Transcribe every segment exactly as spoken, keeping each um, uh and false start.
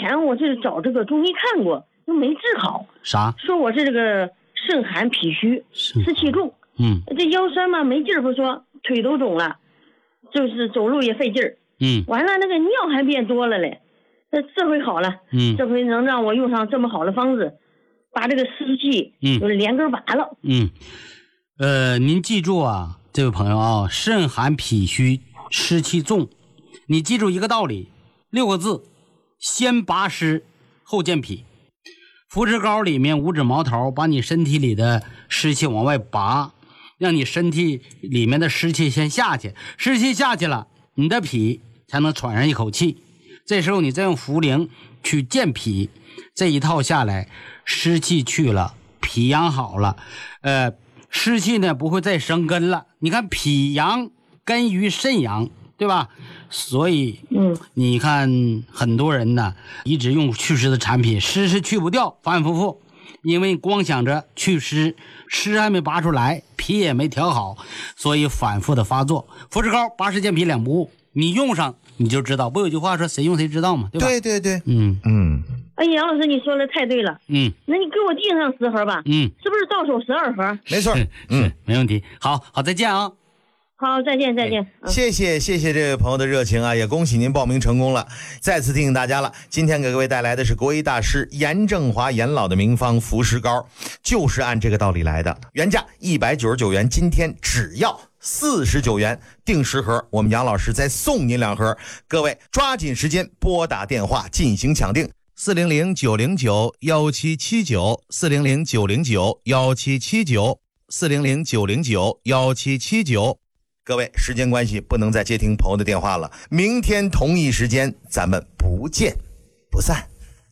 前我是找这个中医看过，又没治好。 啥？ 说我是这个肾寒脾虚，湿气重。 嗯， 这腰酸嘛没劲儿不说，腿都肿了，就是走路也费劲儿。 嗯， 完了那个尿还变多了嘞。这这回好了。 嗯， 这回能让我用上这么好的方子，把这个湿气嗯就是连根拔了。 嗯，呃，您记住啊，这位朋友啊，肾寒脾虚湿气重，你记住一个道理，六个字：先拔湿后健脾。扶持膏里面五指毛头把你身体里的湿气往外拔，让你身体里面的湿气先下去，湿气下去了，你的脾才能喘上一口气。这时候你再用茯苓去健脾，这一套下来，湿气去了，脾阳好了，呃，湿气呢不会再生根了。你看脾阳根于肾阳，对吧？所以， 嗯， 你看很多人呢一直用祛湿的产品，湿是去不掉，反反复复，因为光想着祛湿，湿还没拔出来，脾也没调好，所以反复的发作。扶持膏拔湿健脾两不误，你用上你就知道。不有句话说谁用谁知道吗？对吧？ 对对对， 嗯嗯。 哎，杨老师你说的太对了。 嗯， 那你给我订上十盒吧。 嗯， 是不是到手十二盒？ 没错。 嗯，没问题。好好，再见啊。 好，再见再见。 哎、谢谢谢谢这位朋友的热情啊，也恭喜您报名成功了。再次提醒大家了，今天给各位带来的是国医大师严正华严老的名方扶湿膏，就是按这个道理来的。原价一百九十九元，今天只要四十九元，订十盒，我们杨老师再送您两盒。各位抓紧时间拨打电话进行抢订。四零零九零九幺七七九，四零零九零九幺七七九，四零零九零九幺七七九。各位，时间关系不能再接听朋友的电话了，明天同一时间咱们不见不散。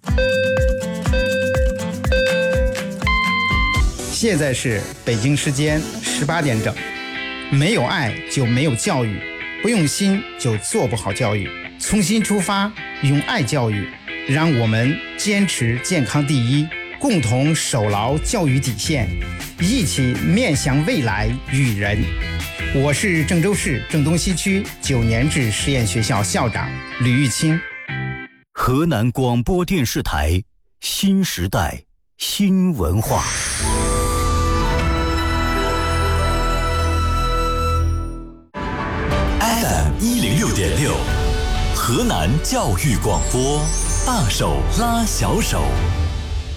现在是北京时间十八点整。没有爱就没有教育，不用心就做不好教育。从心出发，用爱教育，让我们坚持健康第一，共同守牢教育底线，一起面向未来育人。我是郑州市郑东西区九年制实验学校校长吕玉清。 河南广播电视台新时代新文化。F M 一零六点六，河南教育广播，大手拉小手。